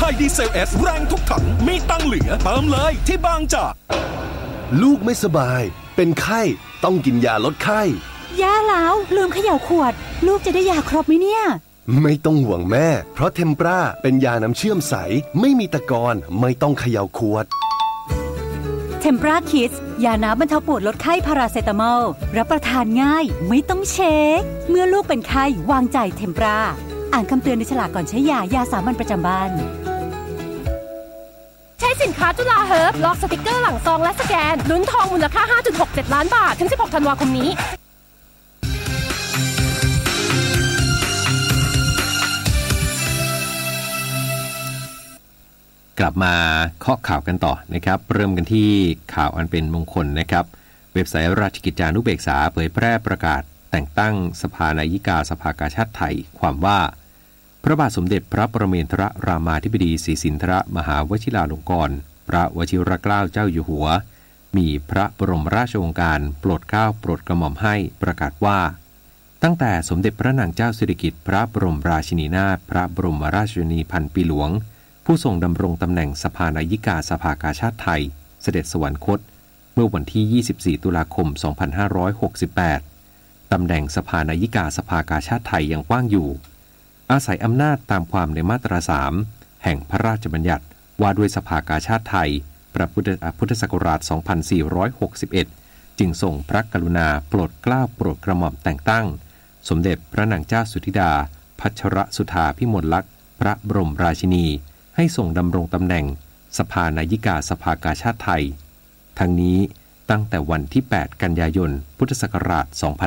ยดีเซล S แรงทุกถังมีตังเหลือเติมเลยที่บางจากลูกไม่สบายเป็นไข้ต้องกินยาลดไข้แย่แล้วลืมเขย่าขวดลูกจะได้ยาครบไหมเนี่ยไม่ต้องห่วงแม่เพราะเทมปราเป็นยาน้ำเชื่อมใสไม่มีตะกอนไม่ต้องเขย่าขวดเทมปราคิดยาน้ำบรรเทาปวดลดไข้พาราเซตามอลรับประทานง่ายไม่ต้องเช็คเมื่อลูกเป็นไข้วางใจเทมปราอ่านคำเตือนในฉลากก่อนใช้ยาสามัญประจำบ้านใช้สินค้าจุฬาเฮิร์บลอกสติกเกอร์หลังซองและสแกนลุ้นทองมูลค่า 5.67 ล้านบาทถึง16ธันวาคมนี้กลับมาเคาะข่าวกันต่อนะครับเริ่มกันที่ข่าวอันเป็นมงคลนะครับเว็บไซต์ราชกิจจานุเบกษาเผยแพร่ประกาศแต่งตั้งสภานายิกาสภากาชาดไทยความว่าพระบาทสมเด็จพระปรเมนทรรามาธิบดีศรีสินธรมหาวชิราลงกรณ์พระวชิรเกล้าเจ้าอยู่หัวมีพระบรมราชโองการโปรดเกล้าโปรดกระหม่อมให้ประกาศว่าตั้งแต่สมเด็จพระนางเจ้าสิริกิติ์พระบรมราชินีนาถพระบรมราชชนนีพันปีหลวงผู้ทรงดำรงตำแหน่งสภานายิกาสภากาชาดไทยเสด็จสวรรคตเมื่อวันที่24ตุลาคม2568ตำแหน่งสภานายิกาสภากาชาดไทยยังว่างอยู่อาศัยอำนาจตามความในมาตรา3แห่งพระราชบัญญัติว่าด้วยสภากาชาดไทยพุทธศักราช2461จึงทรงพระกรุณาโปรดเกล้าโปรดกระหม่อมแต่งตั้งสมเด็จพระนางเจ้าสุธิดาพัชรสุธาพิมลลักษณ์พระบรมราชินีให้ทรงดำรงตำแหน่งสภานายิกาสภากาชาดไทยทั้งนี้ตั้งแต่วันที่8กันยายนพุทธศักราช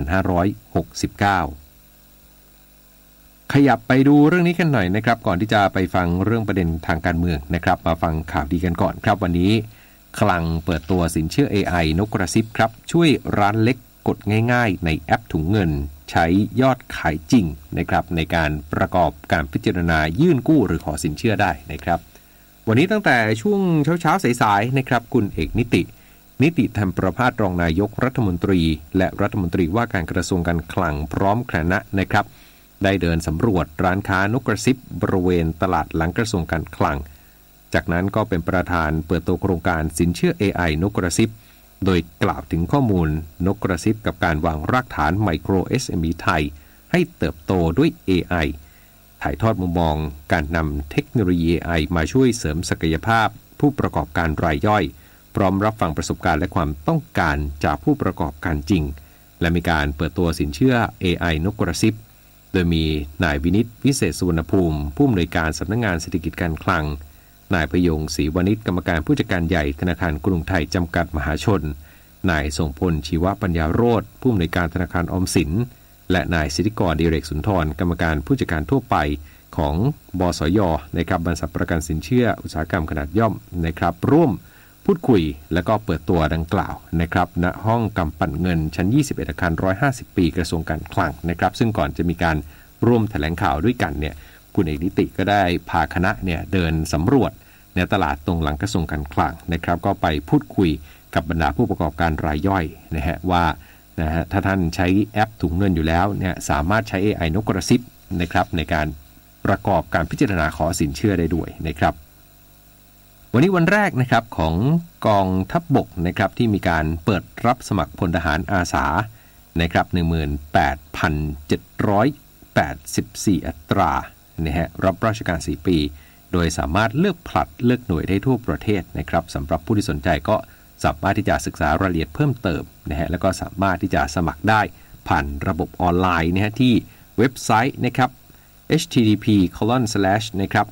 2569ขยับไปดูเรื่องนี้กันหน่อยนะครับก่อนที่จะไปฟังเรื่องประเด็นทางการเมืองนะครับมาฟังข่าวดีกันก่อนครับวันนี้คลังเปิดตัวสินเชื่อ AI นกกระซิบครับช่วยร้านเล็กกดง่ายๆในแอปถุงเงินใช้ยอดขายจริงนะครับในการประกอบการพิจารณายื่นกู้หรือขอสินเชื่อได้นะครับวันนี้ตั้งแต่ช่วงเช้าสายๆนะครับคุณเอกนิติธรรมประภาสรองนายกรัฐมนตรีและรัฐมนตรีว่าการกระทรวงการคลังพร้อมคณะนะครับได้เดินสำรวจร้านค้านกกระซิบบริเวณตลาดหลังกระทรวงการคลังจากนั้นก็เป็นประธานเปิดตัวโครงการสินเชื่อ AI นกกระซิบโดยกล่าวถึงข้อมูลนกกระซิบกับการวางรากฐานไมโคร SME ไทยให้เติบโตด้วย AI ถ่ายทอดมุมมองการนำเทคโนโลยี AI มาช่วยเสริมศักยภาพผู้ประกอบการรายย่อยพร้อมรับฟังประสบการณ์และความต้องการจากผู้ประกอบการจริงและมีการเปิดตัวสินเชื่อ AI นกกระซิบโดยมีนายวินิตวิเศษสุวรรณภูมิผู้อำนวยการสำนักงานเศรษฐกิจการคลังนายพยงศรีวณิชกรรมการผู้จัดการใหญ่ธนาคารกรุงไทยจำกัดมหาชนนายทรงพลชีวปัญญาโรจน์ผู้อำนวยการธนาคารออมสินและนายสิทธิกรดิเรกสุนทรกรรมการผู้จัดการทั่วไปของบสยนะครับบริษัทประกันสินเชื่ออุตสาหกรรมขนาดย่อมนะครับร่วมพูดคุยและก็เปิดตัวดังกล่าวนะครับณห้องกำปั่นเงินชั้น21อาคาร150ปีกระทรวงการคลังนะครับซึ่งก่อนจะมีการร่วมแถลงข่าวด้วยกันเนี่ยคุณเอกนิติก็ได้พาคณะเนี่ยเดินสำรวจในตลาดตรงหลังกระทรวงการคลังนะครับก็ไปพูดคุยกับบรรดาผู้ประกอบการรายย่อยนะฮะว่านะฮะถ้าท่านใช้แอปถุงเงินอยู่แล้วเนี่ยสามารถใช้ AI นกกระซิบนะครับในการประกอบการพิจารณาขอสินเชื่อได้ด้วยนะครับวันนี้วันแรกนะครับของกองทัพบกนะครับที่มีการเปิดรับสมัครพลทหารอาสานะครับ 18,784 อัตรานะฮะรับราชการ4ปีโดยสามารถเลือกผลัดเลือกหน่วยได้ทั่วประเทศนะครับสำหรับผู้ที่สนใจก็สามารถที่จะศึกษารายละเอียดเพิ่มเติมนะฮะแล้วก็สามารถที่จะสมัครได้ผ่านระบบออนไลน์นะฮะที่เว็บไซต์นะครับ http:/นะครับ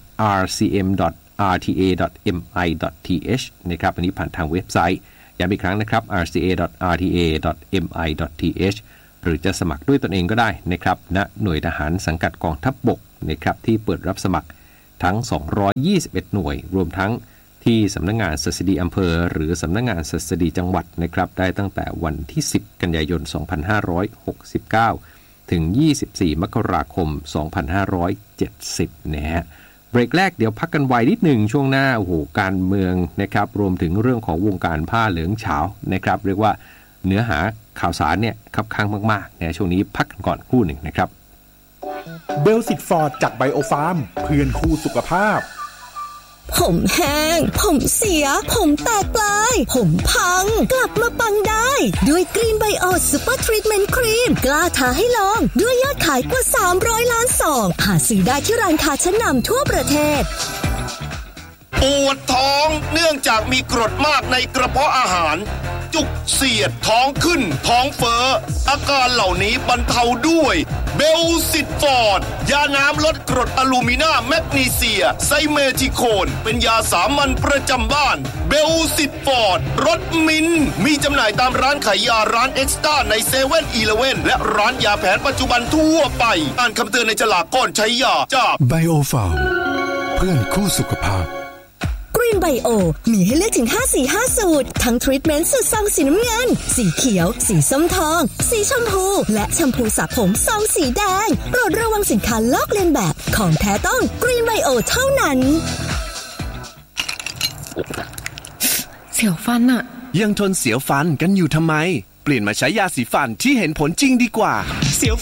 rcm.rta.mi.th นะครับอันนี้ผ่านทางเว็บไซต์ย้ำอีกครั้งนะครับ rca.rta.mi.th หรือจะสมัครด้วยตนเองก็ได้นะครับณหน่วยทหารสังกัดกองทัพบกนะครับที่เปิดรับสมัครทั้ง221หน่วยรวมทั้งที่สำนักงานศัสดีอำเภอหรือสำนักงานศัสดีจังหวัดนะครับได้ตั้งแต่วันที่10กันยายน2569ถึง24มกราคม2570นะฮะเบรกแรกเดี๋ยวพักกันไว้นิดหนึ่งช่วงหน้าโอ้โหการเมืองนะครับรวมถึงเรื่องของวงการผ้าเหลืองเฉานะครับเรียกว่าเนื้อหาข่าวสารเนี่ยคับข้างมากๆนะช่วงนี้พักกันก่อนครู่หนึ่งนะครับเบลสิตฟอร์ดจากไบโอฟาร์มเพื่อนคู่สุขภาพผมแห้งผมเสียผมแตกปลายผมพังกลับมาปังได้ด้วยกรีนไบโอซูเปอร์ทรีทเมนต์ครีมกล้าท้าให้ลองด้วยยอดขายกว่า300 ล้านซองหาซื้อได้ที่ร้านค้าชั้นนำทั่วประเทศปวดท้องเนื่องจากมีกรดมากในกระเพาะอาหารจุกเสียดท้องขึ้นท้องเฟ้ออาการเหล่านี้บรรเทาด้วยเบลซิตฟอร์ดยาน้ำลดกรดอะลูมิเนียมแมกนีเซียไซเมทิโคนเป็นยาสามัญประจำบ้านเบลซิตฟอร์ดรสมิ้นมีจำหน่ายตามร้านขายยาร้านเอ็กซ์ต้าในเซเว่นอีเลฟเว่นและร้านยาแผนปัจจุบันทั่วไปอ่านคำเตือนในฉลากก่อนใช้ยาจากไบโอฟาร์มเพื่อนคู่สุขภาพกรีนไบโอมีให้เลือกถึง5 สูตรทั้งทรีทเมนต์สูตรซองสีน้ำเงินสีเขียวสีส้มทองสีชมพูและแชมพูสระผมซองสีแดงโปรดระวังสินค้าลอกเลียนแบบของแท้ต้องกรีนไบโอเท่านั้นเสียวฟันอะยังทนเสียวฟันกันอยู่ทำไมเปลี่ยนมาใช้ยาสีฟันที่เห็นผลจริงดีกว่าเสียว